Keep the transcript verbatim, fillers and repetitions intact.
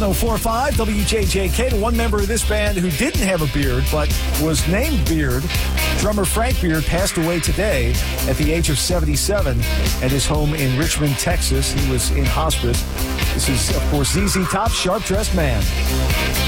oh four point five W J J K. The one member of this band who didn't have a beard but was named Beard, drummer Frank Beard, passed away today at the age of seventy-seven at his home in Richmond, Texas. He was in hospice. This is, of course, Z Z Top's Sharp Dressed Man.